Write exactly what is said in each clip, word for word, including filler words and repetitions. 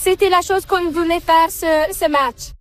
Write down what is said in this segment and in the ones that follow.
c'était la chose qu'on voulait faire ce, ce match.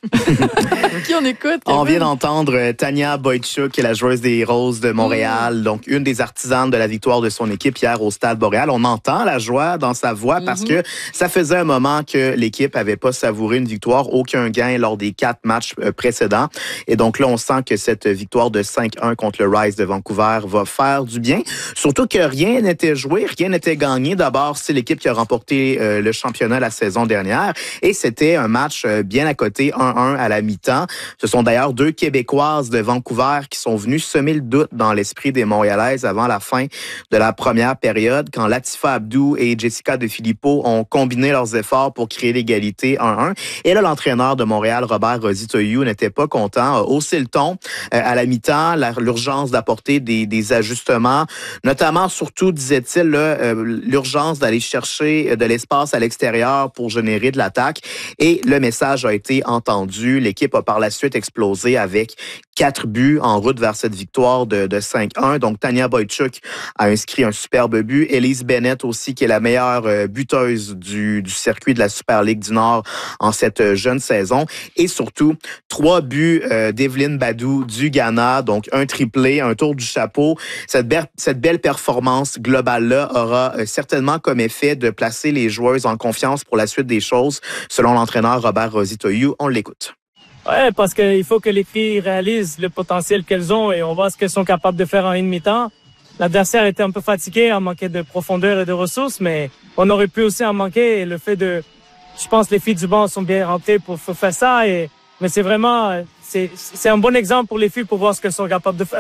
Qui on écoute? On vient d'entendre Tania Boychuk, qui est la joueuse des Roses de Montréal, mmh. donc une des artisanes de la victoire de son équipe hier au Stade Boréal. On entend la joie dans sa voix parce mmh. que ça faisait un moment que l'équipe avait pas savouré une victoire, aucun gain lors des quatre matchs précédents. Et donc là, on sent que cette victoire de cinq un contre le Rise de Vancouver va faire du bien. Surtout que rien n'était joué, rien n'était gagné. D'abord, c'est l'équipe qui a remporté euh, le championnat la saison dernière. Et c'était un match euh, bien à côté, un un à la mi-temps. Ce sont d'ailleurs deux Québécoises de Vancouver qui sont venues semer le doute dans l'esprit des Montréalaises avant la fin de la première période, quand Latifa Abdou et Jessica De Filippo ont combiné leurs efforts pour créer l'égalité un un. Et là, l'entraîneur de Montréal, Robert Rositoyou, n'était pas content, a haussé le ton euh, à la mi-temps, la, l'urgence d'apporter des, des ajustements, notamment, surtout, disait-il, là, euh, l'urgence d'aller chercher de l'espace à l'extérieur pour générer de l'attaque. Et le message a été entendu. L'équipe a par la suite explosé avec quatre buts en route vers cette victoire de, de cinq un. Donc, Tania Boychuk a inscrit un superbe but. Elise Bennett aussi, qui est la meilleure buteuse du, du circuit de la Super Ligue du Nord en cette jeune saison. Et surtout, trois buts euh, d'Evelyne Badou du Ghana. Donc, un triplé, un tour du chapeau. Cette, be- cette belle performance globale-là aura euh, certainement comme effet de placer les joueuses en confiance pour la suite des choses, selon l'entraîneur Robert Rositoyou. On l'écoute. Ouais, parce qu'il faut que les filles réalisent le potentiel qu'elles ont et on voit ce qu'elles sont capables de faire en une mi-temps. L'adversaire était un peu fatigué, en manquait de profondeur et de ressources, mais on aurait pu aussi en manquer. Et le fait de, je pense, que les filles du banc sont bien rentrées pour faire ça. Et mais c'est vraiment, c'est c'est un bon exemple pour les filles pour voir ce qu'elles sont capables de faire.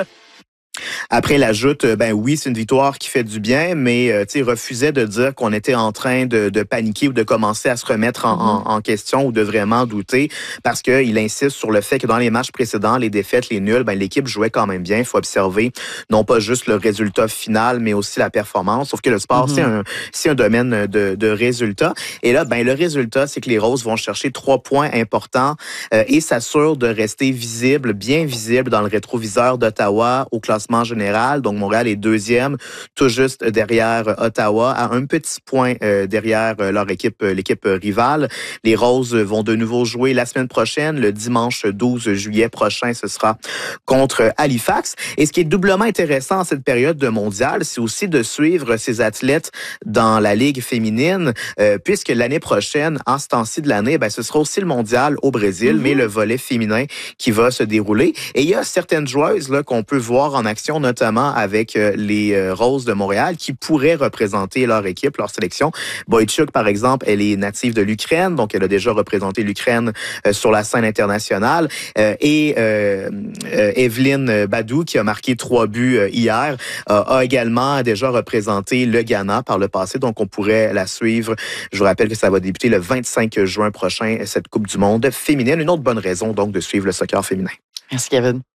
Après l'ajoute, ben oui, c'est une victoire qui fait du bien, mais euh, tu sais, refusait de dire qu'on était en train de, de paniquer ou de commencer à se remettre en, mm-hmm. en, en question ou de vraiment douter, parce qu'il insiste sur le fait que dans les matchs précédents, les défaites, les nuls, ben l'équipe jouait quand même bien. Il faut observer non pas juste le résultat final, mais aussi la performance. Sauf que le sport, mm-hmm. c'est un c'est un domaine de, de résultats. Et là, ben le résultat, c'est que les Roses vont chercher trois points importants euh, et s'assurent de rester visibles, bien visibles dans le rétroviseur d'Ottawa au classement général. Donc, Montréal est deuxième, tout juste derrière Ottawa, à un petit point euh, derrière leur équipe, l'équipe rivale. Les Roses vont de nouveau jouer la semaine prochaine, le dimanche douze juillet prochain, ce sera contre Halifax. Et ce qui est doublement intéressant en cette période de mondial, c'est aussi de suivre ces athlètes dans la Ligue féminine, euh, puisque l'année prochaine, en ce temps-ci de l'année, ben, ce sera aussi le mondial au Brésil, mm-hmm. mais le volet féminin qui va se dérouler. Et il y a certaines joueuses là qu'on peut voir en action, notamment avec les Roses de Montréal, qui pourraient représenter leur équipe, leur sélection. Boychuk, par exemple, elle est native de l'Ukraine, donc elle a déjà représenté l'Ukraine sur la scène internationale. Et euh, Evelyne Badou, qui a marqué trois buts hier, a également déjà représenté le Ghana par le passé, donc on pourrait la suivre. Je vous rappelle que ça va débuter le vingt-cinq juin prochain, cette Coupe du monde féminine. Une autre bonne raison, donc, de suivre le soccer féminin. Merci, Kevin.